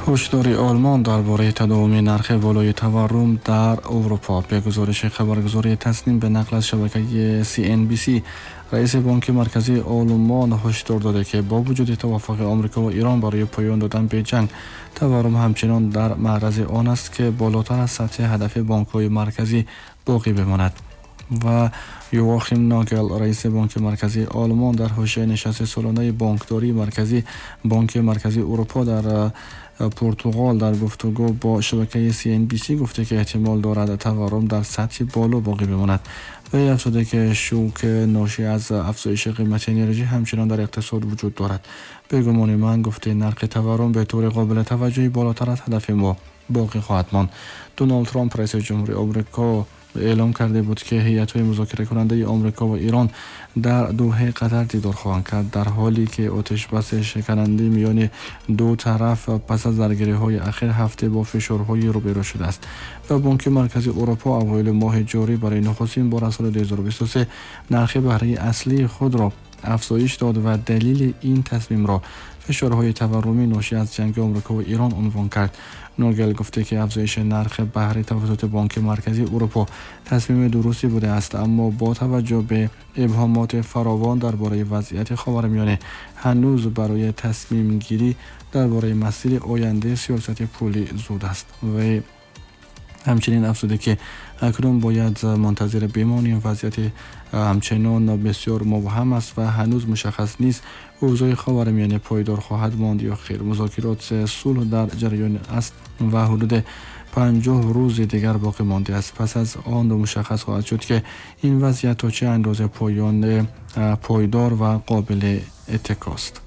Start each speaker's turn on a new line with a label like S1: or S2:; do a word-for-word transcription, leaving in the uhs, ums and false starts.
S1: هشدار آلمان درباره تداوم نرخ بالای تورم در اروپا. به گزارش خبرگزاری تصنیم به نقل از شبکه سی ان بی سی، رئیس بانک مرکزی آلمان هشدار داده که با وجود توافق آمریکا و ایران برای پایان دادن به جنگ، تورم همچنان در معرض آن است که بالاتر از سطح هدف بانک‌های مرکزی باقی بماند. و یواخیم ناگل، رئیس بانک مرکزی آلمان، در حاشیه نشست سالانه بانکداری مرکزی بانک مرکزی اروپا در پرتغال در گفتگو با شبکه سی ان بی سی گفته که احتمال دارد تورم در سطح بالا باقی بماند. و افزوده که شوک ناشی از افزایش قیمت انرژی همچنان در اقتصاد وجود دارد. به گمان من، گفته، نرخ تورم به طور قابل توجهی بالاتر از هدف ما باقی خواهد ماند. دونالد ترامپ، رئیس جمهوری آمریکا، اعلام کرده بود که هیئت‌های مذاکره کننده آمریکا و ایران در دوحه قطر دیدار خواهند کرد، در حالی که آتش بس شکننده میان دو طرف پس از درگیری‌های اخیر هفته با فشارهای روبرو شده است. و بانک مرکزی اروپا اوایل ماه جاری برای نخستین بار از سال دو هزار و بیست و سه نرخ بهره اصلی خود را افزایش داد و دلیل این تصمیم را فشارهای تورمی ناشی از جنگ آمریکا و ایران عنوان کرد. نوگل گفته که افزایش نرخ بهره توسط بانک مرکزی اروپا تصمیم درستی بوده است، اما با توجه به ابهامات فراوان درباره وضعیت خاورمیانه هنوز برای تصمیم گیری درباره مسیر آینده سیاست پولی زود است. و همچنین افزوده که اکنون باید منتظر بمانیم. وضعیت همچنان بسیار مبهم است و هنوز مشخص نیست اوضاع خاورمیانه پایدار خواهد ماند یا خیر. مذاکرات صلح در جریان است و حدود پنجاه روز دیگر باقی مانده است. پس از آن مشخص خواهد شد که این وضعیت تا چه اندازه پایان پایدار و قابل اتکاست.